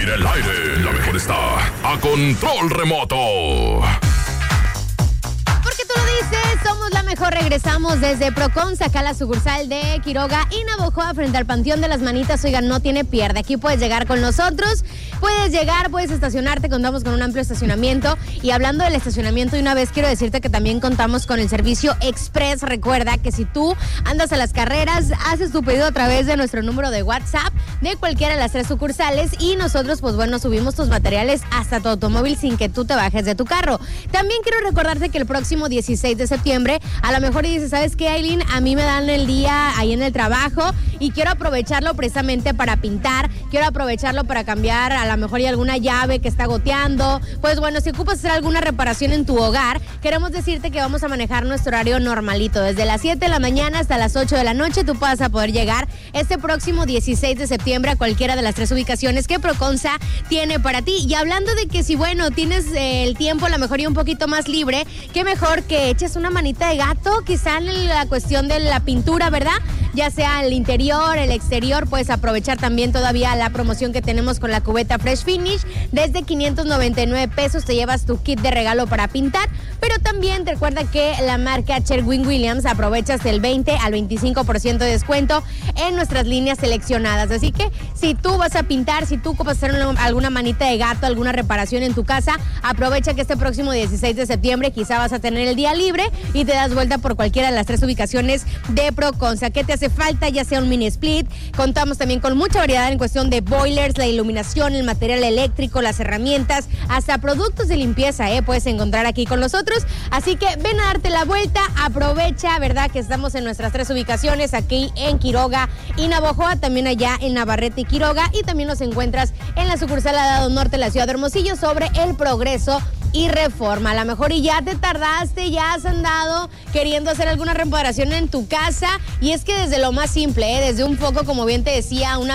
El aire, la mejor está a control remoto. Porque tú lo dices, somos la mejor. Regresamos desde Proconza, acá a la sucursal de Quiroga y Navojoa, frente al Panteón de las Manitas. Oigan, no tiene pierde. Aquí puedes llegar con nosotros. Puedes llegar, puedes estacionarte. Contamos con un amplio estacionamiento. Y hablando del estacionamiento, de una vez quiero decirte que también contamos con el servicio Express. Recuerda que si tú andas a las carreras, haces tu pedido a través de nuestro número de WhatsApp de cualquiera de las 3 sucursales y nosotros, pues bueno, subimos tus materiales hasta tu automóvil sin que tú te bajes de tu carro. También quiero recordarte que el próximo 16 de septiembre, a lo mejor dices, ¿sabes qué, Aileen? A mí me dan el día ahí en el trabajo y quiero aprovecharlo precisamente para pintar, quiero aprovecharlo para cambiar a lo mejor hay alguna llave que está goteando. Pues bueno, si ocupas hacer alguna reparación en tu hogar, queremos decirte que vamos a manejar nuestro horario normalito. Desde las 7 de la mañana hasta las 8 de la noche tú vas a poder llegar este próximo 16 de septiembre a cualquiera de las 3 ubicaciones que Proconza tiene para ti. Y hablando de que si, bueno, tienes el tiempo a lo mejor y un poquito más libre, qué mejor que eches una manita de gato, quizá en la cuestión de la pintura, ¿verdad? Ya sea el interior, el exterior, puedes aprovechar también todavía la promoción que tenemos con la cubeta Fresh Finish. Desde 599 pesos te llevas tu kit de regalo para pintar, pero también te recuerda que la marca Sherwin-Williams aprovechas del 20 al 25% de descuento en nuestras líneas seleccionadas. Así que si tú vas a pintar, si tú ocupas hacer alguna manita de gato, alguna reparación en tu casa, aprovecha que este próximo 16 de septiembre quizá vas a tener el día libre y te das vuelta por cualquiera de las 3 ubicaciones de Proconza. ¿Qué te hace falta? Ya sea un mini split. Contamos también con mucha variedad en cuestión de boilers, la iluminación, el material eléctrico, las herramientas, hasta productos de limpieza, puedes encontrar aquí con nosotros. Así que ven a darte la vuelta, aprovecha, ¿verdad? Que estamos en nuestras 3 ubicaciones, aquí en Quiroga y Navojoa, también allá en Navarrete y Quiroga, y también nos encuentras en la sucursal Lado Norte de la ciudad de Hermosillo sobre el Progreso y Reforma. A lo mejor y ya te tardaste, ya has andado queriendo hacer alguna reparación en tu casa, y es que desde lo más simple, desde un foco, como bien te decía, una